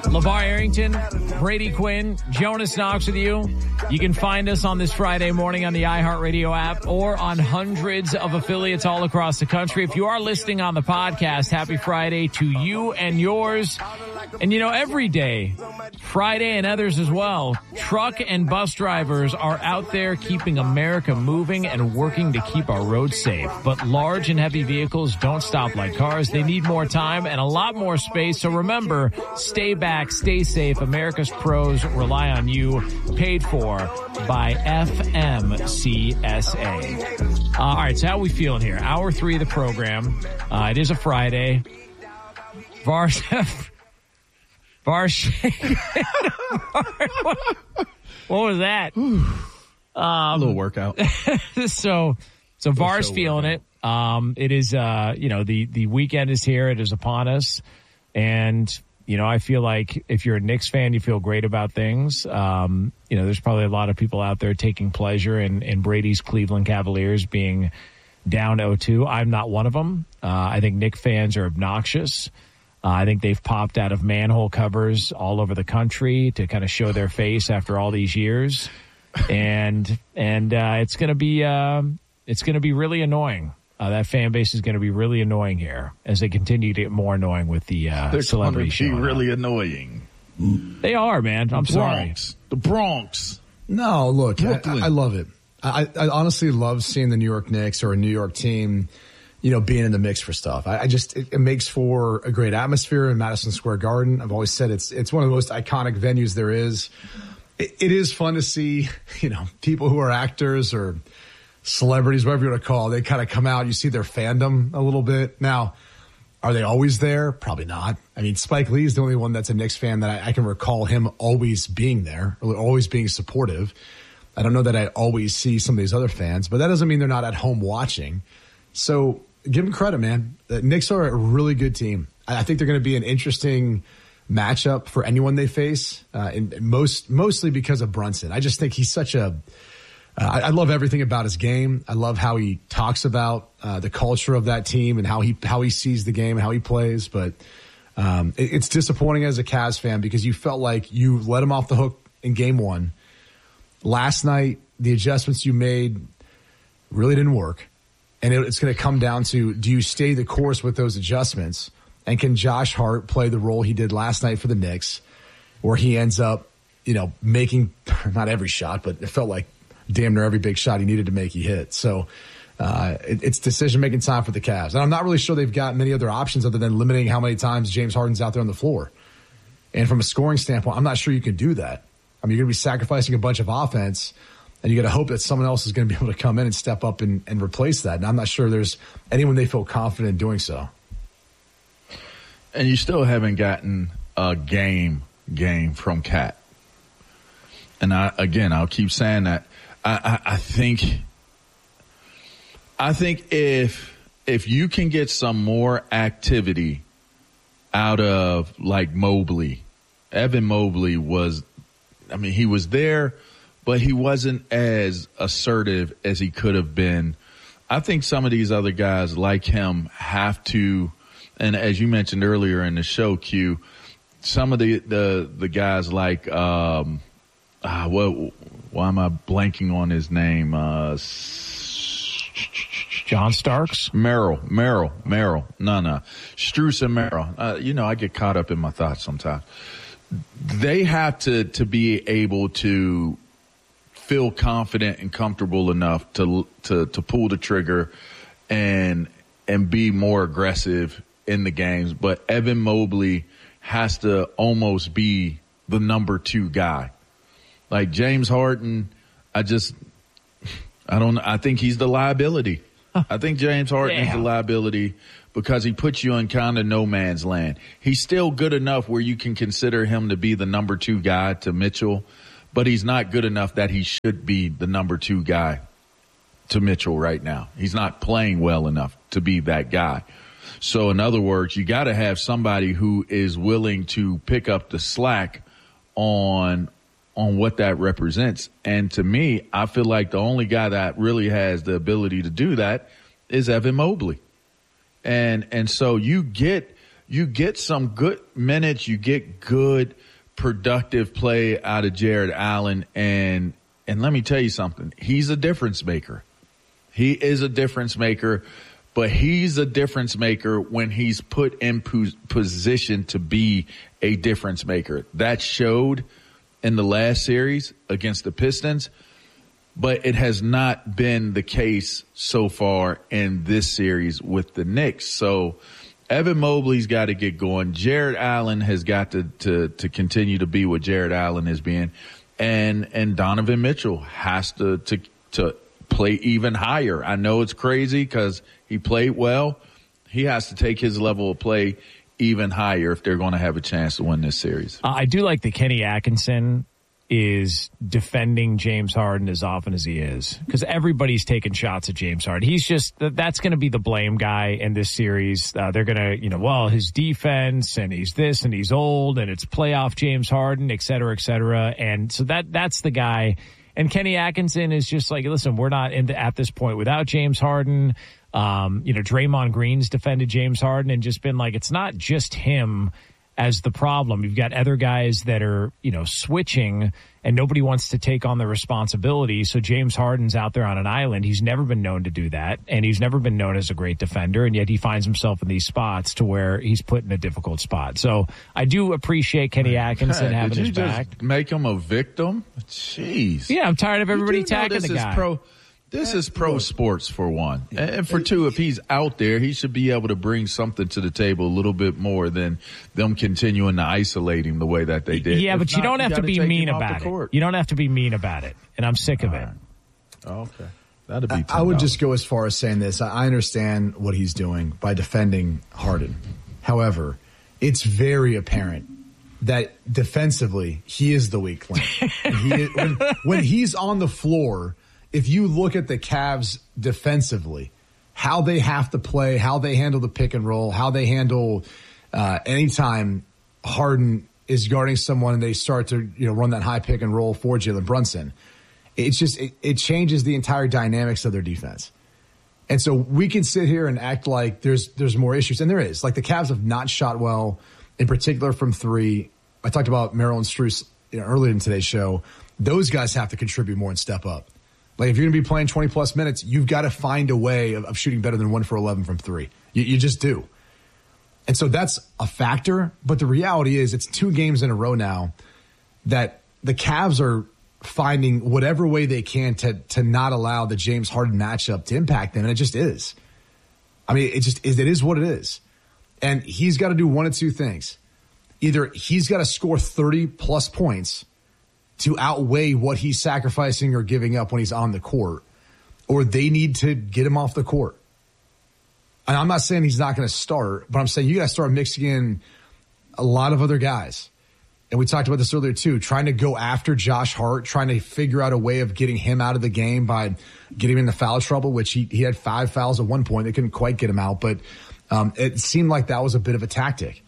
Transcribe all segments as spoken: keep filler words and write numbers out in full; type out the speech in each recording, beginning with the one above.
LeVar Arrington, Brady Quinn, Jonas Knox with you. You can find us on this Friday morning on the iHeartRadio app or on hundreds of affiliates all across the country. If you are listening on the podcast, happy Friday to you and yours. And, you know, every day, Friday and others as well, truck and bus drivers are out there keeping America moving and working to keep our roads safe. But large and heavy vehicles don't stop like cars. They need more time and a lot more space. So remember, stay back, stay safe. America's pros rely on you. Paid for by F M C S A. Uh, all right, so how are we feeling here? Hour three of the program. Uh, it is a Friday. Vars... Vars... What was that? Um, a little workout. so, so Vars feeling it. Um, it is, uh, you know, the, the weekend is here. It is upon us. And, you know, I feel like if you're a Knicks fan, you feel great about things. Um, you know, there's probably a lot of people out there taking pleasure in, in Brady's Cleveland Cavaliers being down oh two. I'm not one of them. Uh, I think Knicks fans are obnoxious. Uh, I think they've popped out of manhole covers all over the country to kind of show their face after all these years. And, and, uh, it's going to be, uh, it's going to be really annoying. Uh, that fan base is going to be really annoying here as they continue to get more annoying with the, uh, They're celebrity show. They're really up. Annoying. They are, man. I'm the sorry. The Bronx. No, look, I, I love it. I, I honestly love seeing the New York Knicks or a New York team, you know, being in the mix for stuff. I, I just, it, it makes for a great atmosphere in Madison Square Garden. I've always said it's, it's one of the most iconic venues there is. It, it is fun to see, you know, people who are actors or celebrities, whatever you want to call it, they kind of come out, you see their fandom a little bit. Now, are they always there? Probably not. I mean, Spike Lee is the only one that's a Knicks fan that I, I can recall him always being there, or always being supportive. I don't know that I always see some of these other fans, but that doesn't mean they're not at home watching. So give them credit, man. The Knicks are a really good team. I think they're going to be an interesting matchup for anyone they face, uh, and most mostly because of Brunson. I just think he's such a uh, I, I love everything about his game. I love how he talks about uh, the culture of that team and how he how he sees the game and how he plays. But um, it, it's disappointing as a Cavs fan because you felt like you let him off the hook in game one. Last night, the adjustments you made really didn't work. And it, it's going to come down to, do you stay the course with those adjustments? And can Josh Hart play the role he did last night for the Knicks, where he ends up, you know, making not every shot, but it felt like damn near every big shot he needed to make, he hit. So uh, it, it's decision-making time for the Cavs. And I'm not really sure they've got many other options other than limiting how many times James Harden's out there on the floor. And from a scoring standpoint, I'm not sure you can do that. I mean, you're going to be sacrificing a bunch of offense, and you got to hope that someone else is going to be able to come in and step up and, and replace that. And I'm not sure there's anyone they feel confident in doing so. And you still haven't gotten a game game from Cat. And I, again, I'll keep saying that. I, I, I think, I think if, if you can get some more activity out of like Mobley, Evan Mobley was, I mean, he was there, but he wasn't as assertive as he could have been. I think some of these other guys like him have to, and as you mentioned earlier in the show, Q, some of the, the, the guys like, um, ah, what, why am I blanking on his name? Uh, John Starks? Merrill, Merrill, Merrill. No, no. Strus and Merrill. Uh, you know, I get caught up in my thoughts sometimes. They have to, to be able to feel confident and comfortable enough to, to, to pull the trigger and, and be more aggressive in the games. But Evan Mobley has to almost be the number two guy. Like James Harden, I just, I don't, I think he's the liability. I think James Harden yeah. is the liability because he puts you in kind of no man's land. He's still good enough where you can consider him to be the number two guy to Mitchell, but he's not good enough that he should be the number two guy to Mitchell right now. He's not playing well enough to be that guy. So in other words, you got to have somebody who is willing to pick up the slack on on what that represents. And to me, I feel like the only guy that really has the ability to do that is Evan Mobley. And and so you get you get some good minutes, you get good productive play out of Jared Allen, and and let me tell you something, he's a difference maker. He is a difference maker, but he's a difference maker when he's put in pos- position to be a difference maker. That showed in the last series against the Pistons, but it has not been the case so far in this series with the Knicks. So Evan Mobley's got to get going. Jared Allen has got to, to, to continue to be what Jared Allen is being. And, and Donovan Mitchell has to, to, to play even higher. I know it's crazy because he played well. He has to take his level of play even higher if they're going to have a chance to win this series. Uh, I do like that Kenny Atkinson is defending James Harden as often as he is, because everybody's taking shots at James Harden. He's just, that's going to be the blame guy in this series. Uh, they're going to, you know, well, his defense, and he's this, and he's old, and it's playoff James Harden, et cetera, et cetera. And so that, that's the guy. And Kenny Atkinson is just like, listen, we're not in the, at this point without James Harden. Um, you know, Draymond Green's defended James Harden and just been like, it's not just him as the problem. You've got other guys that are, you know, switching, and nobody wants to take on the responsibility. So James Harden's out there on an island. He's never been known to do that, and he's never been known as a great defender, and yet he finds himself in these spots to where he's put in a difficult spot. So I do appreciate Kenny Atkinson hey, having his did you back. Just make him a victim? Jeez. Yeah, I'm tired of everybody attacking this the is guy. Pro- This is pro sports, for one. And for two, if he's out there, he should be able to bring something to the table a little bit more than them continuing to isolate him the way that they did. Yeah, if but not, you don't have to be mean about it. You don't have to be mean about it. And I'm sick of it. Right. Okay. That'd be I, I would just go as far as saying this. I understand what he's doing by defending Harden. However, it's very apparent that defensively, he is the weak link. he, when, when he's on the floor, if you look at the Cavs defensively, how they have to play, how they handle the pick and roll, how they handle uh, anytime Harden is guarding someone and they start to, you know, run that high pick and roll for Jalen Brunson, it's just it, it changes the entire dynamics of their defense. And so we can sit here and act like there's there's more issues, and there is. Like, the Cavs have not shot well, in particular from three. I talked about Merrill and Strus, you know, earlier in today's show. Those guys have to contribute more and step up. Like, if you're going to be playing twenty plus minutes, you've got to find a way of, of shooting better than one for eleven from three. You, you just do. And so that's a factor. But the reality is, it's two games in a row now that the Cavs are finding whatever way they can to, to not allow the James Harden matchup to impact them. And it just is. I mean, it just is, it is what it is. And he's got to do one of two things. Either he's got to score thirty plus points to outweigh what he's sacrificing or giving up when he's on the court, or they need to get him off the court. And I'm not saying he's not going to start, but I'm saying you got to start mixing in a lot of other guys. And we talked about this earlier too, trying to go after Josh Hart, trying to figure out a way of getting him out of the game by getting him in the foul trouble, which he, he had five fouls at one point. They couldn't quite get him out, but um, it seemed like that was a bit of a tactic.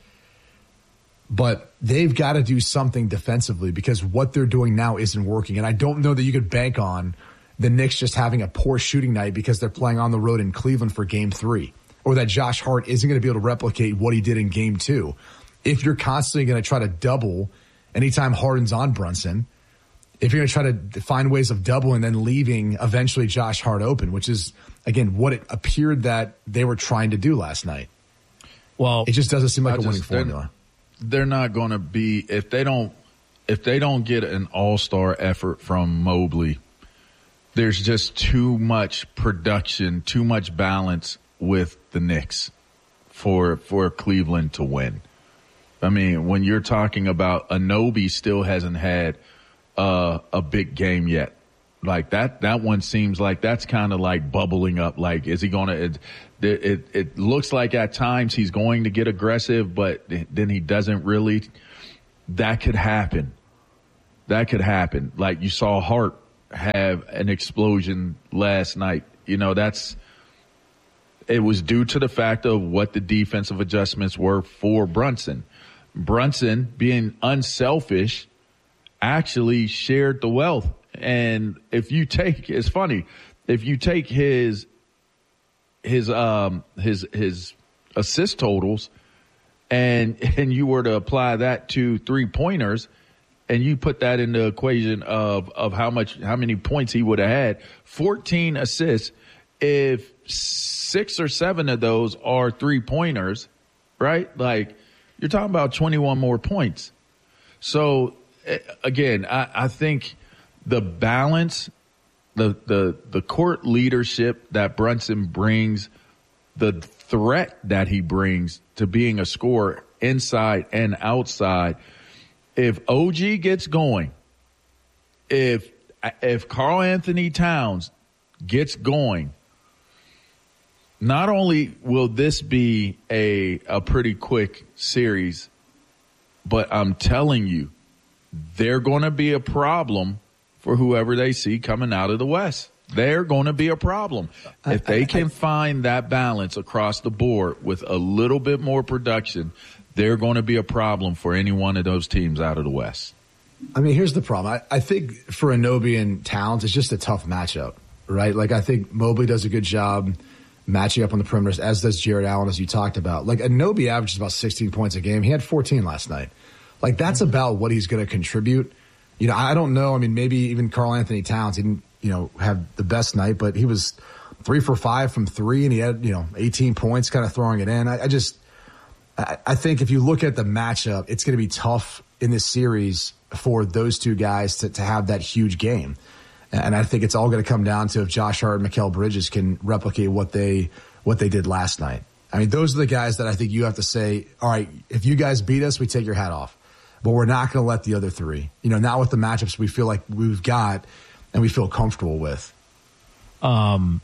But they've got to do something defensively, because what they're doing now isn't working. And I don't know that you could bank on the Knicks just having a poor shooting night because they're playing on the road in Cleveland for game three, or that Josh Hart isn't going to be able to replicate what he did in game two. If you're constantly going to try to double anytime Harden's on Brunson, if you're going to try to find ways of doubling and then leaving eventually Josh Hart open, which is, again, what it appeared that they were trying to do last night. Well, it just doesn't seem like I a winning just, formula. They're not going to be, if they don't, if they don't get an all-star effort from Mobley, there's just too much production, too much balance with the Knicks for, for Cleveland to win. I mean, when you're talking about Anunoby still hasn't had uh, a big game yet. Like that, that one seems like that's kind of like bubbling up. Like, is he going to, it, it, it looks like at times he's going to get aggressive, but then he doesn't really. That could happen. That could happen. Like you saw Hart have an explosion last night. You know, that's, it was due to the fact of what the defensive adjustments were for Brunson. Brunson, being unselfish, actually shared the wealth. And if you take, it's funny, if you take his, his, um, his, his assist totals and and you were to apply that to three pointers, and you put that in the equation of of how much how many points he would have had, fourteen assists. If six or seven of those are three pointers, right? Like you're talking about twenty-one more points. So again, I, I think the balance, the the the court leadership that Brunson brings, the threat that he brings to being a scorer inside and outside. If O G gets going, if if Karl Anthony Towns gets going, not only will this be a a pretty quick series, but I'm telling you, they're going to be a problem for whoever they see coming out of the West. They're going to be a problem. If they can find that balance across the board with a little bit more production, they're going to be a problem for any one of those teams out of the West. I mean, here's the problem. I, I think for Anunoby and Towns, it's just a tough matchup, right? Like, I think Mobley does a good job matching up on the perimeters, as does Jared Allen, as you talked about. Like, Anunoby averages about sixteen points a game. He had fourteen last night. Like, that's about what he's going to contribute. You know, I don't know. I mean, maybe even Karl Anthony Towns, he didn't, you know, have the best night, but he was three for five from three, and he had, you know, eighteen points kind of throwing it in. I, I just, I, I think if you look at the matchup, it's going to be tough in this series for those two guys to, to have that huge game. And I think it's all going to come down to if Josh Hart and Mikal Bridges can replicate what they what they did last night. I mean, those are the guys that I think you have to say, all right, if you guys beat us, we take your hat off. But we're not going to let the other three. You know, not with the matchups we feel like we've got and we feel comfortable with. Um,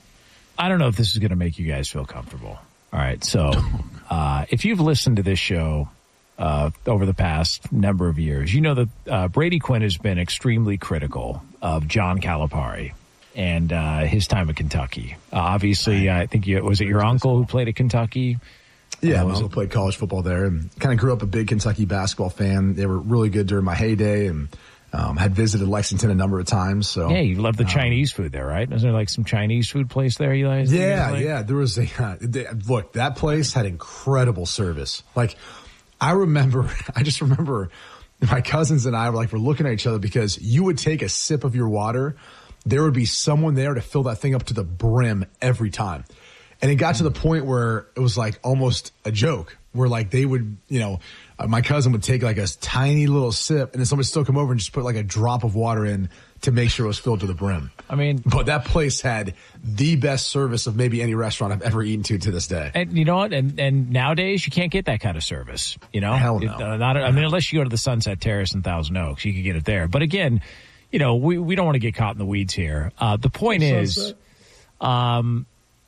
I don't know if this is going to make you guys feel comfortable. All right, so uh, if you've listened to this show uh, over the past number of years, you know that uh, Brady Quinn has been extremely critical of John Calipari and uh, his time at Kentucky. Uh, obviously, I think you, was it your uncle who played at Kentucky? Yeah, uh, my uncle played college football there and kind of grew up a big Kentucky basketball fan. They were really good during my heyday and um, had visited Lexington a number of times. So yeah, you love the um, Chinese food there, right? Is there like some Chinese food place there you guys? Yeah, you guys like? yeah. There was a uh, they, look. That place had incredible service. Like I remember, I just remember my cousins and I were like, we're looking at each other because you would take a sip of your water. There would be someone there to fill that thing up to the brim every time. And it got to the point where it was like almost a joke where like they would, you know, uh, my cousin would take like a tiny little sip and then somebody still come over and just put like a drop of water in to make sure it was filled to the brim. I mean, but that place had the best service of maybe any restaurant I've ever eaten to to this day. And you know what? And, and nowadays you can't get that kind of service, you know? Hell no. It, uh, not, I mean, unless you go to the Sunset Terrace in Thousand Oaks, you can get it there. But again, you know, we, we don't want to get caught in the weeds here. Uh, the point is, um,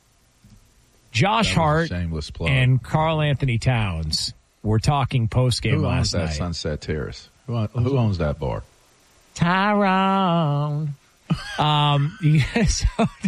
Josh Hart and Karl Anthony Towns were talking post-game last night. Who owns that Sunset Terrace? Who, who owns that bar? Tyrone. um, yes.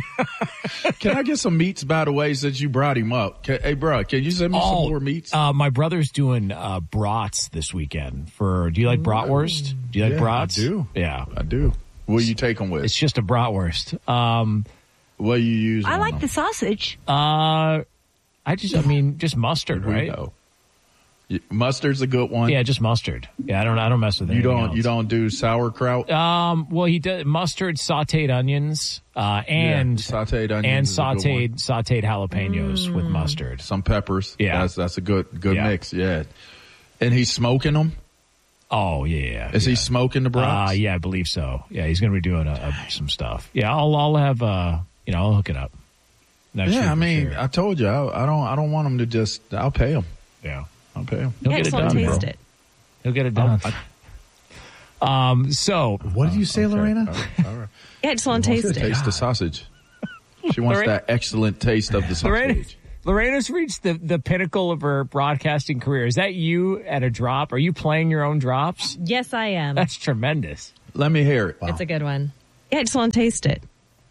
Can I get some meats, by the way, since you brought him up? Can, hey, bro, can you send me oh, some more meats? Uh, my brother's doing uh, brats this weekend. For Do you like bratwurst? Do you like yeah, brats? I do. Yeah. I do. What do you take them with? It's just a bratwurst. Um, what do you use? I like them? the sausage. Uh, I just, I mean, just mustard, right? Know. Mustard's a good one. Yeah, just mustard. Yeah, I don't, I don't mess with it. You don't, else. you don't do sauerkraut. Um, well, he does mustard, sautéed onions, uh, and yeah, sautéed onions and sautéed sautéed jalapenos mm. with mustard, some peppers. Yeah, that's that's a good good yeah. mix. Yeah, and he's smoking them. Oh yeah, is yeah. he smoking the brats? Uh, yeah, I believe so. Yeah, he's going to be doing a, a, some stuff. Yeah, I'll I'll have uh, you know, I'll hook it up. Next yeah, I mean, sure. I told you, I, I don't I don't want him to just. I'll pay him. Yeah. I'll pay him. He'll yeah, get it done, done, taste bro. it. He'll get it done. Oh, um. So, what did you say, okay. Lorena? All right. All right. Yeah, I just want to taste it. Taste the sausage. She wants Lorena, that excellent taste of the sausage. Lorena, Lorena's reached the, the pinnacle of her broadcasting career. Is that you at a drop? Are you playing your own drops? Yes, I am. That's tremendous. Let me hear it. Wow. It's a good one. Yeah, I just want to taste it.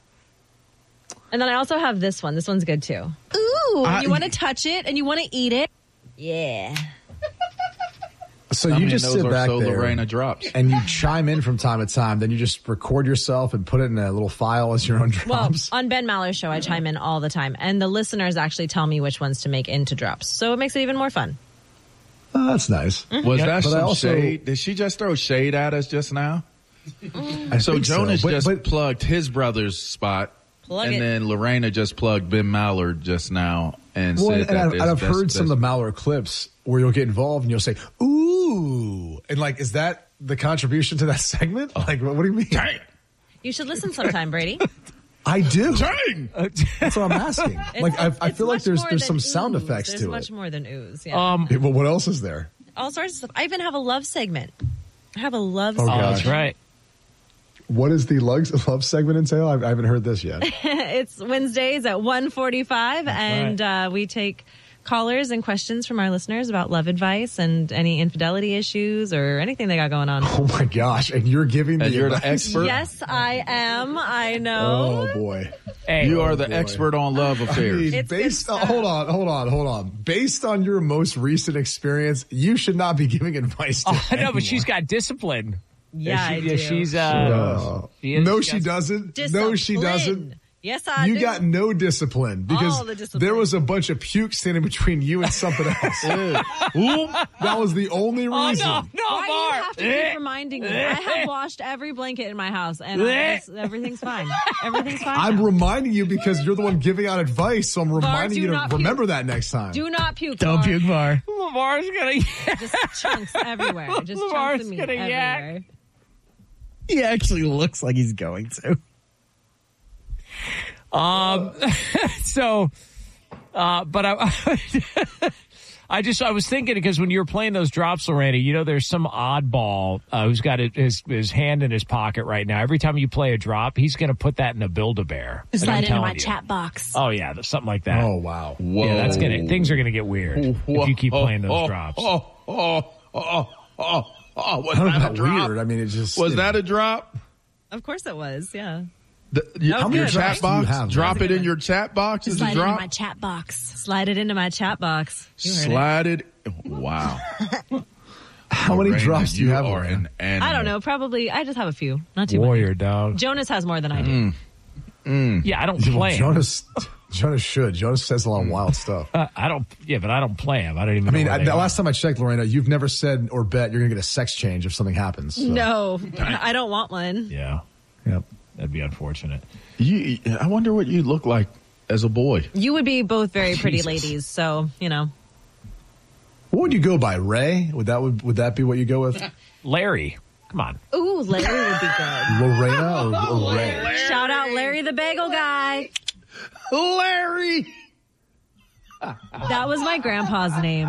And then I also have this one. This one's good too. Ooh, I, you want to touch it and you want to eat it? Yeah. So I you mean, just those sit are back so there Lorena drops. and you chime in from time to time. Then you just record yourself and put it in a little file as your own drops. Well, on Ben Maller's show, I chime in all the time, and the listeners actually tell me which ones to make into drops. So it makes it even more fun. Oh, that's nice. Mm-hmm. Was yeah, that some also, shade? Did she just throw shade at us just now? I so Jonas so. But, just but, plugged his brother's spot, plug and it. then Lorena just plugged Ben Mallard just now and well, said and that. I've, there's- and I've that's- heard some of the Mallard clips where you'll get involved and you'll say, ooh. And like, is that the contribution to that segment? Like, what, what do you mean? Dang. You should listen sometime, Brady. I do. Dang. That's what I'm asking. It's, like, I, I it's feel like much there's more there's than some sound ooze. effects There's to much it. more than ooze. Yeah. Um, Yeah, but what else is there? All sorts of stuff. I even have a love segment. I have a love Oh, oh, segment. that's right. What does the lugs, love segment entail? I, I haven't heard this yet. It's Wednesdays at one forty-five, and right. uh, we take callers and questions from our listeners about love advice and any infidelity issues or anything they got going on. Oh my gosh! And you're giving the And you're the advice? expert. Yes, I am. I know. Oh boy! Hey, You Oh, are the boy. expert on love I affairs. mean, It's based good on, stuff. hold on, hold on, hold on. Based on your most recent experience, you should not be giving advice to oh, I know, anyone. but she's got discipline. Yeah, she, I yeah, do. she's uh, Uh, she is- no, she she got- doesn't. No, she Discipline. doesn't. Yes, I You do. got no discipline because All the discipline. there was a bunch of puke standing between you and something else. That was the only Oh reason. no, no, Why do you Mark. have to keep reminding me? I have washed every blanket in my house, and I just, everything's fine. Everything's fine. I'm now. reminding you because you're the one giving out advice, so I'm reminding do you to not puke. remember that next time. Do not puke. Don't Bar. puke, Bar. Lamar's gonna. Just chunks everywhere. Just Lamar's chunks of meat gonna everywhere. yak. He actually looks like he's going to. Um. So, uh, but I. I just, I was thinking because when you were playing those drops, Lorena, you know, there's some oddball uh, who's got his, his hand in his pocket right now. Every time you play a drop, he's going to put that in a Build-A-Bear. And I'm Slide into telling my you. chat box. Oh, yeah, there's something like that. Oh wow! Whoa. Yeah, that's gonna, things are going to get weird if you keep playing those oh, drops. Oh, oh, oh, oh, oh. Was I don't know that a about drop? weird. I mean, it just Was you that know. a drop? Of course it was. Yeah. The, you, How your many chat drops do you box? have, Drop man? it in your chat box as a Slide it into drop? my chat box. Slide it into my chat box. You heard it. Slide it. Wow. How many Lorena, drops do you have? are Lorena? an animal. I don't know. Probably. I just have a few. Not too Warrior many. dog. Jonas has more than I do. Yeah, I don't play him. Jonas, Jonas should. Jonas says a lot of wild stuff. Uh, I don't. Yeah, but I don't play him. I don't even. I mean, know I, where they the are. last time I checked, Lorena, you've never said or bet you're going to get a sex change if something happens. So. No, I don't want one. Yeah, Yep. that'd be unfortunate. You, I wonder what you look like as a boy. You would be both very pretty Jesus. ladies, so you know. What would you go by? Ray? Would that would, would that be what you go with? Larry, come on. Ooh, Larry would be good. Lorena or, or Ray? Shout out Larry the Bagel Guy. Larry. That was my grandpa's name.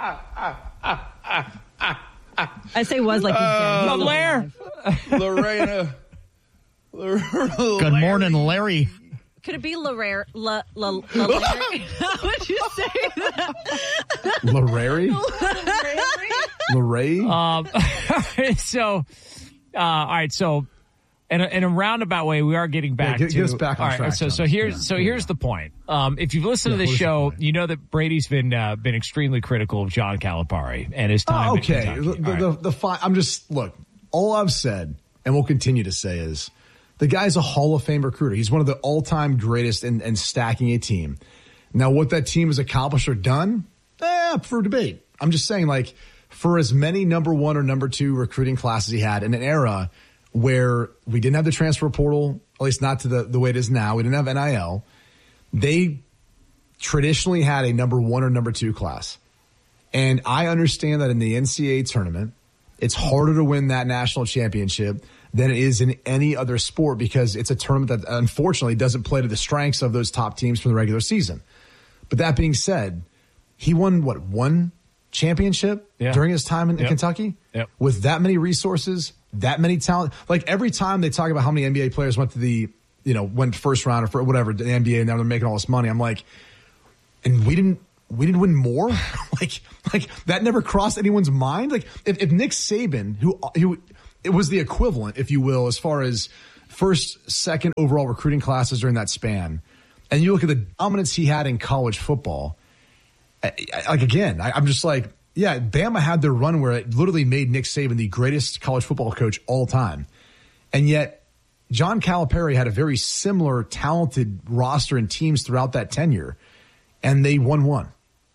I say was like he's dead. He's Uh, still Lair. alive. Lorena. Good morning, Larry. Could it be Larry? La, la, la, Larry? How would you say that? Larry? Larry? Um, so, uh, all right. So, in a, in a roundabout way, we are getting back get- to get us back on all right, track, So, so Jonas. here's Yeah, so yeah, here's yeah. the point. Um, if you've listened Yeah, to the what is the show, point? you know that Brady's been uh, been extremely critical of John Calipari and his time. Oh, at okay. Kentucky. The, All right. the, the, the fi- I'm just, look, all I've said and will continue to say is the guy's a Hall of Fame recruiter. He's one of the all time greatest in, in stacking a team. Now, what that team has accomplished or done, eh, for debate. I'm just saying, like, for as many number one or number two recruiting classes he had in an era where we didn't have the transfer portal, at least not to the, the way it is now, we didn't have N I L, they traditionally had a number one or number two class. And I understand that in the N C double A tournament, it's harder to win that national championship than it is in any other sport because it's a tournament that unfortunately doesn't play to the strengths of those top teams from the regular season. But that being said, he won, what, one championship Yeah. during his time in, in Yep. Kentucky? Yep. With that many resources, that many talent. Like every time they talk about how many N B A players went to the, you know, went first round or for whatever, the N B A, and now they're making all this money, I'm like, and we didn't, we didn't win more? like, like that never crossed anyone's mind? Like if, if Nick Saban, who, who, it was the equivalent, if you will, as far as first, second overall recruiting classes during that span. And you look at the dominance he had in college football. I, I, like again, I, I'm just like, yeah, Bama had their run where it literally made Nick Saban the greatest college football coach all time. And yet John Calipari had a very similar talented roster and teams throughout that tenure. And they won one.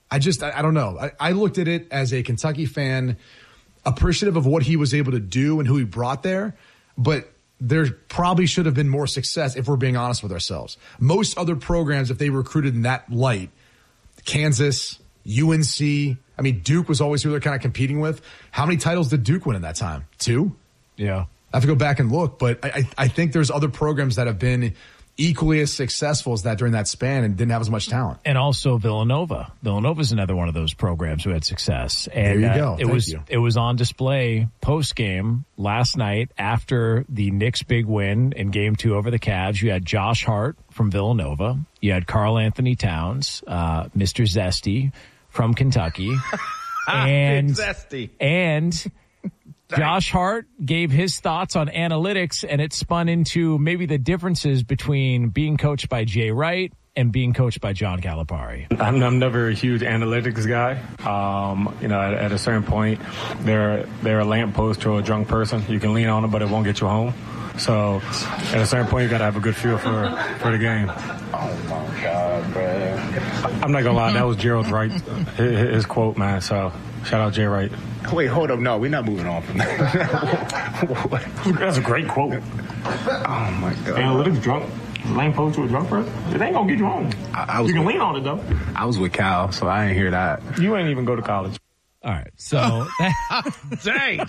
I just, I, I don't know. I, I looked at it as a Kentucky fan, appreciative of what he was able to do and who he brought there, but there probably should have been more success if we're being honest with ourselves. Most other programs, if they recruited in that light, Kansas, U N C, I mean, Duke was always who they're kind of competing with. How many titles did Duke win in that time? Two? Yeah. I have to go back and look, but I, I, I think there's other programs that have been equally as successful as that during that span and didn't have as much talent. And also Villanova. Villanova's another one of those programs who had success. And there you go. Uh, it Thank was you. it was on display post game last night after the Knicks' big win in game two over the Cavs. You had Josh Hart from Villanova. You had Karl Anthony Towns, uh, Mister Zesty from Kentucky. and Zesty. and Josh Hart gave his thoughts on analytics, and it spun into maybe the differences between being coached by Jay Wright and being coached by John Calipari. I'm, I'm never a huge analytics guy. Um, you know, at, at a certain point, they're they're a lamppost to a drunk person. You can lean on it, but it won't get you home. So, at a certain point, you got to have a good feel for for the game. Oh my God, bro! I'm not gonna lie, that was Gerald Wright, his, his quote, man. So, shout out Jay Wright. Wait, hold up. No, we're not moving on from that. That's a great quote. Oh my God! Analytics drunk. Lamppost to a drunk person? It ain't gonna get you home. I, I was you can with, lean on it though. I was with Cal, so I ain't hear that. You ain't even go to college. All right, so dang.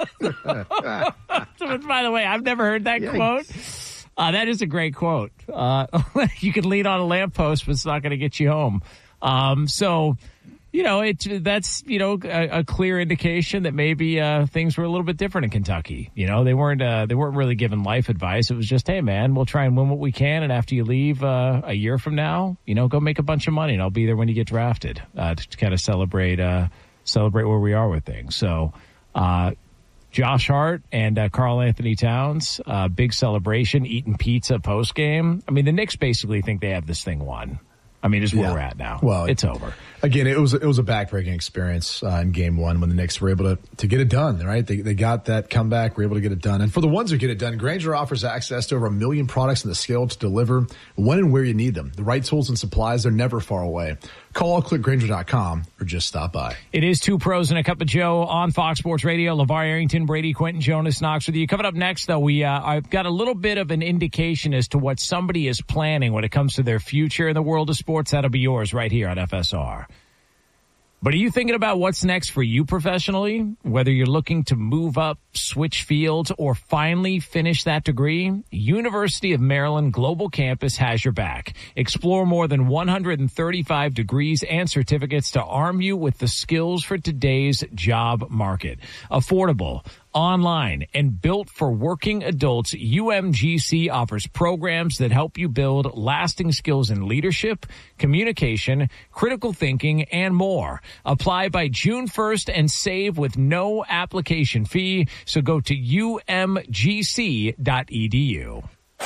So, by the way, I've never heard that Yikes. quote. Uh, that is a great quote. Uh, you can lean on a lamppost, but it's not going to get you home. Um, so, you know, it that's you know a, a clear indication that maybe uh, things were a little bit different in Kentucky. You know, they weren't uh, they weren't really giving life advice. It was just, hey, man, we'll try and win what we can, and after you leave uh, a year from now, you know, go make a bunch of money, and I'll be there when you get drafted uh, to, to kind of celebrate. Uh, celebrate where we are with things. So, uh, Josh Hart and uh, Karl Anthony Towns, uh, big celebration, eating pizza post game. I mean, the Knicks basically think they have this thing won. I mean, it's where yeah. we're at now. Well, it's over. Again, it was it was a backbreaking experience uh, in game one when the Knicks were able to, to get it done, right? They they got that comeback, were able to get it done. And for the ones who get it done, Grainger offers access to over a million products and the skill to deliver when and where you need them. The right tools and supplies, they're never far away. Call or click Grainger dot com or just stop by. It is Two Pros and a Cup of Joe on Fox Sports Radio. LeVar Arrington, Brady Quinton, Jonas Knox with you. Coming up next, though, we uh, I've got a little bit of an indication as to what somebody is planning when it comes to their future in the world of sports. That'll be yours right here on F S R. But are you thinking about what's next for you professionally? Whether you're looking to move up, switch fields, or finally finish that degree, University of Maryland Global Campus has your back. Explore more than one hundred thirty-five degrees and certificates to arm you with the skills for today's job market. Affordable, online, and built for working adults, U M G C offers programs that help you build lasting skills in leadership, communication, critical thinking, and more. Apply by June first and save with no application fee. So go to U M G C dot E D U.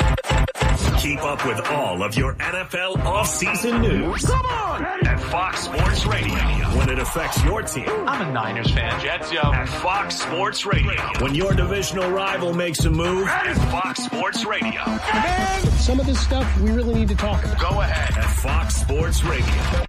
Keep up with all of your N F L offseason news. Come on! At Fox Sports Radio. When it affects your team. I'm a Niners fan, Jets, yo. At Fox Sports Radio. When your divisional rival makes a move. At Fox Sports Radio. And some of this stuff we really need to talk about. Go ahead. At Fox Sports Radio.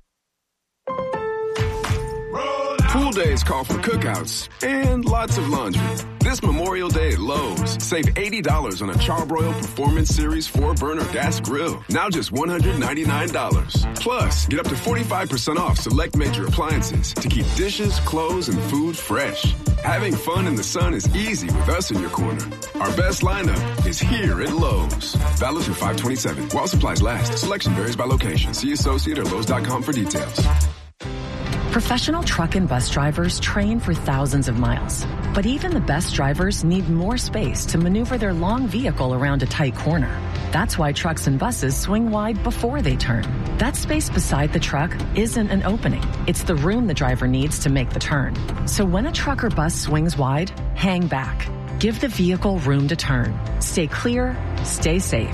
Pool days call for cookouts and lots of laundry. This Memorial Day at Lowe's, save eighty dollars on a Charbroil Performance Series four burner gas grill. Now just one hundred ninety-nine dollars. Plus, get up to forty-five percent off select major appliances to keep dishes, clothes, and food fresh. Having fun in the sun is easy with us in your corner. Our best lineup is here at Lowe's. Valid through five twenty-seven. While supplies last. Selection varies by location. See associate or Lowe's dot com for details. Professional truck and bus drivers train for thousands of miles, but even the best drivers need more space to maneuver their long vehicle around a tight corner. That's why trucks and buses swing wide before they turn. That space beside the truck isn't an opening. It's the room the driver needs to make the turn. So when a truck or bus swings wide, hang back. Give the vehicle room to turn. Stay clear, stay safe.